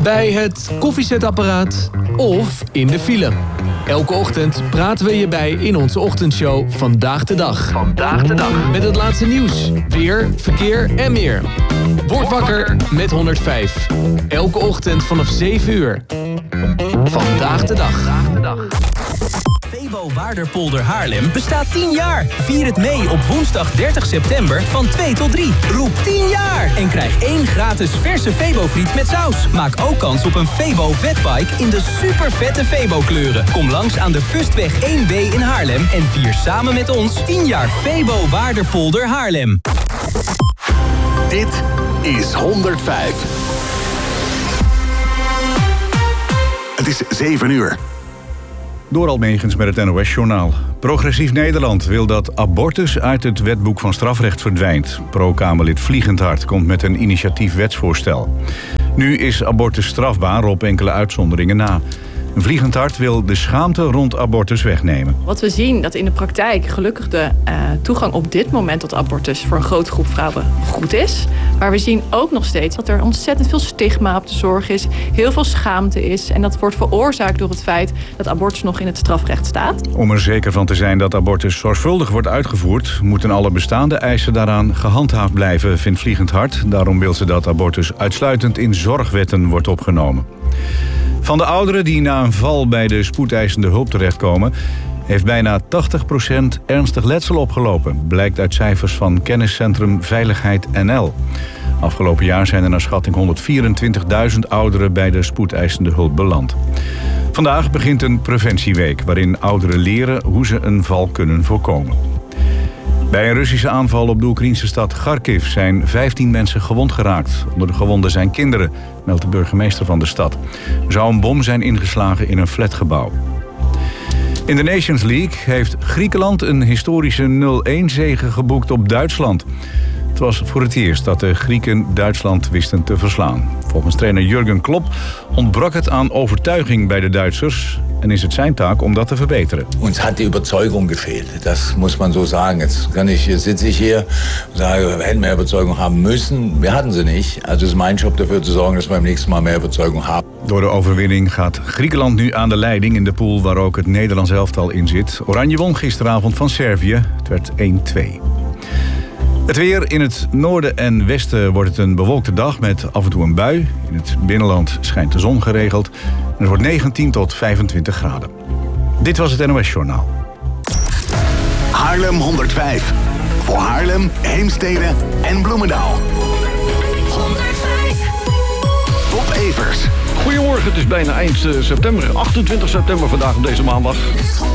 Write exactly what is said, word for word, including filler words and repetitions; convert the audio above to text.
bij het koffiezetapparaat of in de file. Elke ochtend praten we je bij in onze ochtendshow Vandaag de Dag. Vandaag de Dag. Met het laatste nieuws, weer, verkeer en meer. Word wakker met honderdvijf. Elke ochtend vanaf zeven uur. Vandaag de Dag. Febo Waarderpolder Haarlem bestaat tien jaar. Vier het mee op woensdag dertig september van twee tot drie. Roep tien jaar en krijg één gratis verse Febo-friet met saus. Maak ook kans op een Febo Vetbike in de super vette Febo kleuren. Kom langs aan de Fustweg één B in Haarlem en vier samen met ons tien jaar Febo Waarderpolder Haarlem. Dit is honderdvijf. Het is zeven uur. Door Almegens met het N O S-journaal. Progressief Nederland wil dat abortus uit het wetboek van strafrecht verdwijnt. Pro-Kamerlid Vliegendhart komt met een initiatief wetsvoorstel. Nu is abortus strafbaar op enkele uitzonderingen na. Vliegendhart wil de schaamte rond abortus wegnemen. Wat we zien, dat in de praktijk gelukkig de uh, toegang op dit moment tot abortus voor een grote groep vrouwen goed is. Maar we zien ook nog steeds dat er ontzettend veel stigma op de zorg is, heel veel schaamte is. En dat wordt veroorzaakt door het feit dat abortus nog in het strafrecht staat. Om er zeker van te zijn dat abortus zorgvuldig wordt uitgevoerd, moeten alle bestaande eisen daaraan gehandhaafd blijven, vindt Vliegendhart. Daarom wil ze dat abortus uitsluitend in zorgwetten wordt opgenomen. Van de ouderen die na een val bij de spoedeisende hulp terechtkomen, heeft bijna tachtig procent ernstig letsel opgelopen, blijkt uit cijfers van kenniscentrum Veiligheid N L. Afgelopen jaar zijn er naar schatting honderdvierentwintigduizend ouderen bij de spoedeisende hulp beland. Vandaag begint een preventieweek waarin ouderen leren hoe ze een val kunnen voorkomen. Bij een Russische aanval op de Oekraïnse stad Kharkiv zijn vijftien mensen gewond geraakt. Onder de gewonden zijn kinderen, meldt de burgemeester van de stad. Er zou een bom zijn ingeslagen in een flatgebouw. In de Nations League heeft Griekenland een historische nul-een zege geboekt op Duitsland. Het was voor het eerst dat de Grieken Duitsland wisten te verslaan. Volgens trainer Jurgen Klopp ontbrak het aan overtuiging bij de Duitsers en is het zijn taak om dat te verbeteren. Ons had die Überzeugung gefehlt, das muss man so sagen. Jetzt kann ich, sitze ich hier und sage, wir hätten mehr Überzeugung haben müssen. Wir hatten sie nicht. Also es ist mein Job dafür zu sorgen, dass wir beim nächsten Mal mehr Überzeugung haben. Door de overwinning gaat Griekenland nu aan de leiding in de pool waar ook het Nederlands elftal in zit. Oranje won gisteravond van Servië. Het werd één twee. Het weer: in het noorden en westen wordt het een bewolkte dag met af en toe een bui. In het binnenland schijnt de zon geregeld. En het wordt negentien tot vijfentwintig graden. Dit was het N O S-journaal. Haarlem honderdvijf. Voor Haarlem, Heemstede en Bloemendaal. honderdvijf. Bob Evers. Goedemorgen, het is bijna eind september. achtentwintig september vandaag op deze maandag.